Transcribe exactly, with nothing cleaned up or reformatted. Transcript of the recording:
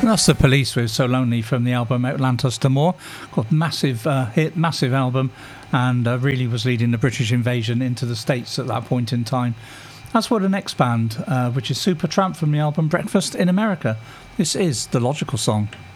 That's The Police with So Lonely from the album Atlantis to More. Got massive uh, hit, massive album, and uh, really was leading the British invasion into the States at that point in time. As for the next band, uh, which is Supertramp from the album Breakfast in America. This is The Logical Song.